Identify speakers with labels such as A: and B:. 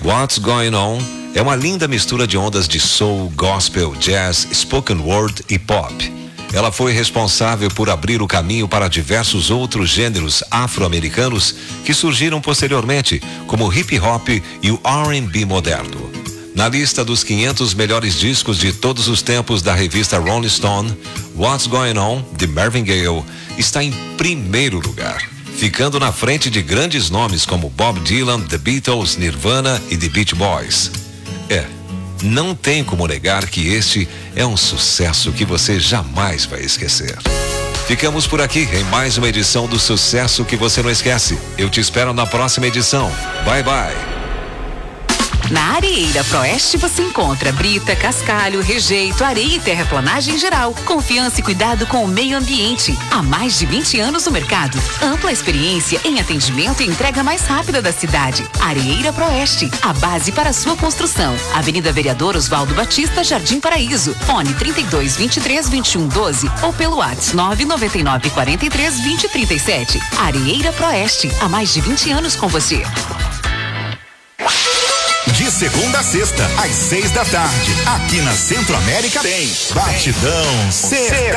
A: What's Going On é uma linda mistura de ondas de soul, gospel, jazz, spoken word e pop. Ela foi responsável por abrir o caminho para diversos outros gêneros afro-americanos que surgiram posteriormente, como o hip hop e o R&B moderno. Na lista dos 500 melhores discos de todos os tempos da revista Rolling Stone, What's Going On, de Marvin Gaye, está em primeiro lugar, ficando na frente de grandes nomes como Bob Dylan, The Beatles, Nirvana e The Beach Boys. Não tem como negar que este é um sucesso que você jamais vai esquecer. Ficamos por aqui em mais uma edição do Sucesso que Você Não Esquece. Eu te espero na próxima edição. Bye, bye.
B: Na Areeira Proeste você encontra brita, cascalho, rejeito, areia e terraplanagem geral. Confiança e cuidado com o meio ambiente. Há mais de 20 anos no mercado. Ampla experiência em atendimento e entrega mais rápida da cidade. Areeira Proeste, a base para a sua construção. Avenida Vereador Oswaldo Batista, Jardim Paraíso. Fone 3223-2112 ou pelo WhatsApp 999-43-2037. Areeira Proeste, há mais de 20 anos com você.
C: De segunda a sexta, às 6 da tarde, aqui na Centro América tem Batidão Sertanejo.